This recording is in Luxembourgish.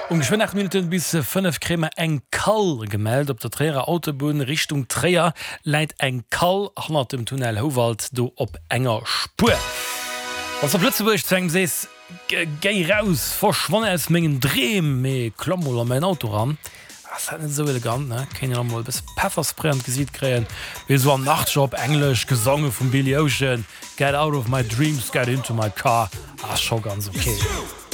Geschwind 8 Minuten bis 5 Krämer eng Kall gemeldet op der Träger Autobahn Richtung Träger leiit eng Kall nach dem Tunnel Howald do op enger Spur. Was der Plötzeburg zwng sees gei raus verschwonnen es menggen Dreem me Klommel an mein Auto ran. Das hat so elegant, ne? Kann ich mal bis Pfefferspray am Gesicht kriegen. Wie so am Nachtjob Englisch gesungen von Billy Ocean. Get out of my dreams, get into my car. Ah, schon ganz okay.